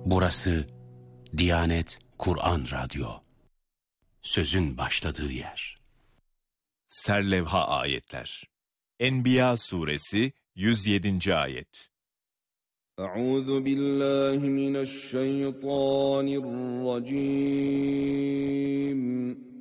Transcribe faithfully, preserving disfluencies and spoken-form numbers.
Burası Diyanet Kur'an Radyo. Sözün başladığı yer. Serlevha ayetler. Enbiya suresi yüz yedinci ayet. Euzu billahi mineşşeytanirracim.